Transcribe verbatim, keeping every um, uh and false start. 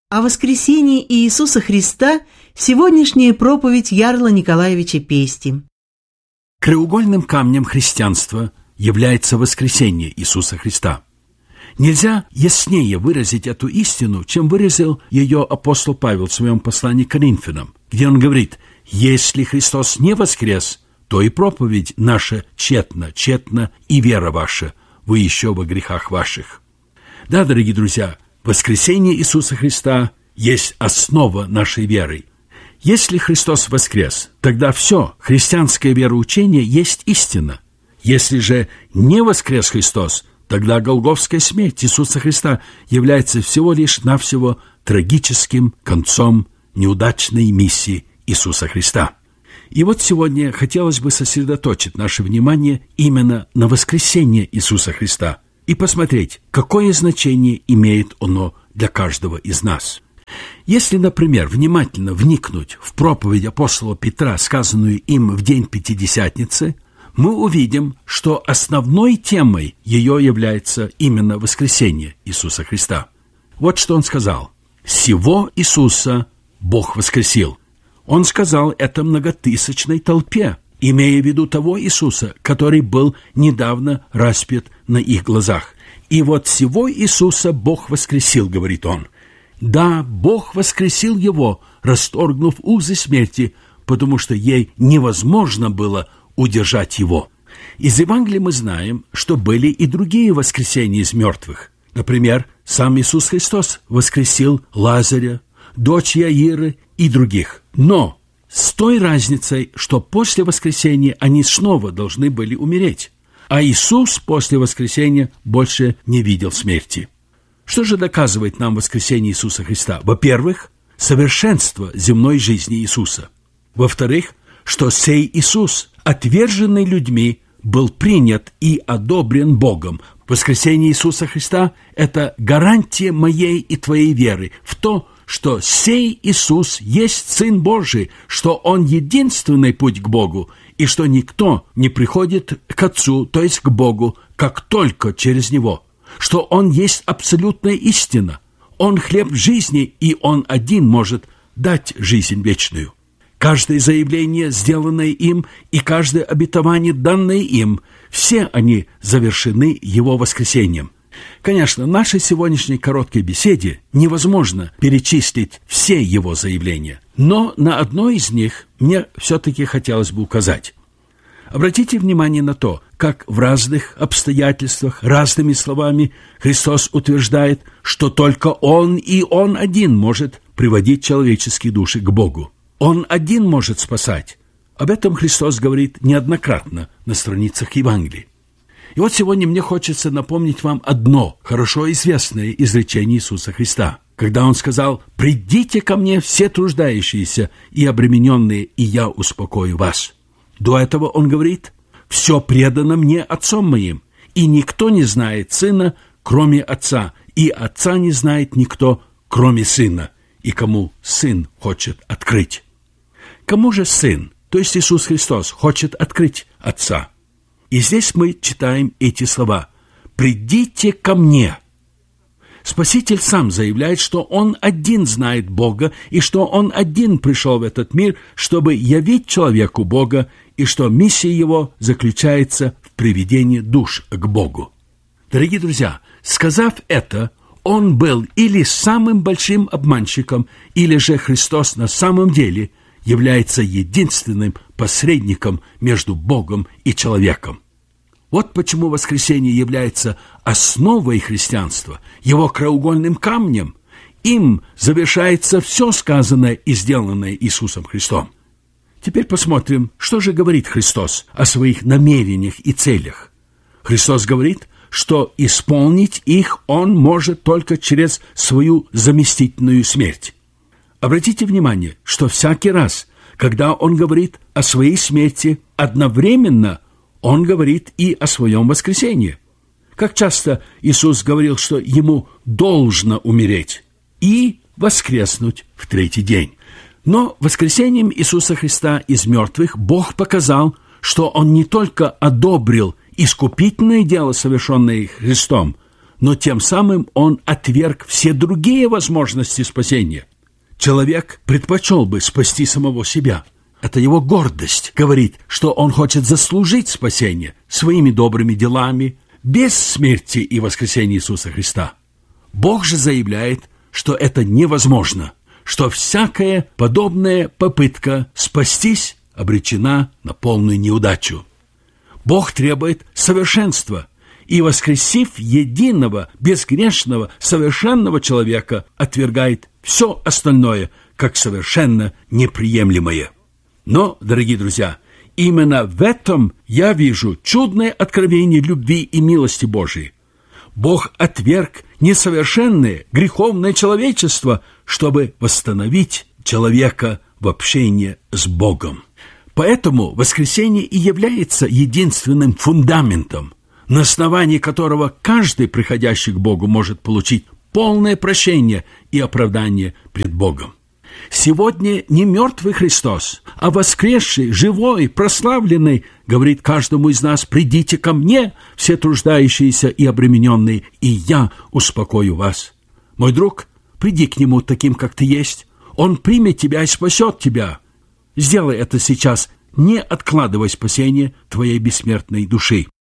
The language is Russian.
О воскресении Иисуса Христа сегодняшняя проповедь Ярла Николаевича Пести. Краеугольным камнем христианства является воскресение Иисуса Христа. Нельзя яснее выразить эту истину, чем выразил ее апостол Павел в своем послании к Коринфянам, где он говорит: «Если Христос не воскрес, то и проповедь наша тщетна, тщетна и вера ваша, вы еще во грехах ваших». Да, дорогие друзья, воскресение Иисуса Христа есть основа нашей веры. Если Христос воскрес, тогда все христианское вероучение есть истина. Если же не воскрес Христос, тогда голгофская смерть Иисуса Христа является всего лишь навсего трагическим концом неудачной миссии Иисуса Христа. И вот сегодня хотелось бы сосредоточить наше внимание именно на воскресении Иисуса Христа и посмотреть, какое значение имеет оно для каждого из нас. Если, например, внимательно вникнуть в проповедь апостола Петра, сказанную им в день Пятидесятницы, мы увидим, что основной темой ее является именно воскресение Иисуса Христа. Вот что он сказал: «Сего Иисуса Бог воскресил». Он сказал это многотысячной толпе, имея в виду того Иисуса, который был недавно распят на их глазах. «И вот сего Иисуса Бог воскресил», — говорит он. Да, Бог воскресил его, расторгнув узы смерти, потому что ей невозможно было удержать его. Из Евангелия мы знаем, что были и другие воскресения из мертвых. Например, сам Иисус Христос воскресил Лазаря, дочь Яира и других. Но с той разницей, что после воскресения они снова должны были умереть, а Иисус после воскресения больше не видел смерти. Что же доказывает нам воскресение Иисуса Христа? Во-первых, совершенство земной жизни Иисуса. Во-вторых, что сей Иисус, отверженный людьми, был принят и одобрен Богом. Воскресение Иисуса Христа – это гарантия моей и твоей веры в то, что сей Иисус есть Сын Божий, что Он единственный путь к Богу, и что никто не приходит к Отцу, то есть к Богу, как только через Него, что Он есть абсолютная истина, Он хлеб жизни, и Он один может дать жизнь вечную. Каждое заявление, сделанное им, и каждое обетование, данное им, все они завершены Его воскресением. Конечно, в нашей сегодняшней короткой беседе невозможно перечислить все Его заявления, но на одно из них мне все-таки хотелось бы указать. Обратите внимание на то, как в разных обстоятельствах, разными словами Христос утверждает, что только Он и Он один может приводить человеческие души к Богу. Он один может спасать. Об этом Христос говорит неоднократно на страницах Евангелия. И вот сегодня мне хочется напомнить вам одно хорошо известное изречение Иисуса Христа, когда Он сказал: «Придите ко мне все труждающиеся и обремененные, и я успокою вас». До этого Он говорит: «Все предано мне Отцом моим, и никто не знает Сына, кроме Отца, и Отца не знает никто, кроме Сына, и кому Сын хочет открыть». Кому же Сын, то есть Иисус Христос, хочет открыть Отца? И здесь мы читаем эти слова: «Придите ко мне». Спаситель сам заявляет, что Он один знает Бога, и что Он один пришел в этот мир, чтобы явить человеку Бога, и что миссия Его заключается в приведении душ к Богу. Дорогие друзья, сказав это, Он был или самым большим обманщиком, или же Христос на самом деле является единственным посредником между Богом и человеком. Вот почему воскресение является основой христианства, его краеугольным камнем. Им завершается все сказанное и сделанное Иисусом Христом. Теперь посмотрим, что же говорит Христос о своих намерениях и целях. Христос говорит, что исполнить их Он может только через свою заместительную смерть. Обратите внимание, что всякий раз, когда Он говорит о своей смерти, одновременно Он говорит и о своем воскресении. Как часто Иисус говорил, что Ему должно умереть и воскреснуть в третий день. Но воскресением Иисуса Христа из мертвых Бог показал, что Он не только одобрил искупительное дело, совершенное Христом, но тем самым он отверг все другие возможности спасения. Человек предпочел бы спасти самого себя. Это его гордость говорит, что он хочет заслужить спасение своими добрыми делами, без смерти и воскресения Иисуса Христа. Бог же заявляет, что это невозможно, что всякая подобная попытка спастись обречена на полную неудачу. Бог требует совершенства, и, воскресив единого, безгрешного, совершенного человека, отвергает все остальное, как совершенно неприемлемое. Но, дорогие друзья, именно в этом я вижу чудное откровение любви и милости Божией. Бог отверг несовершенное, греховное человечество, чтобы восстановить человека в общении с Богом. Поэтому воскресение и является единственным фундаментом, на основании которого каждый, приходящий к Богу, может получить полное прощение и оправдание пред Богом. Сегодня не мертвый Христос, а воскресший, живой, прославленный, говорит каждому из нас: «Придите ко мне, все труждающиеся и обремененные, и я успокою вас». Мой друг, приди к Нему таким, как ты есть. Он примет тебя и спасет тебя. Сделай это сейчас, не откладывай спасение твоей бессмертной души.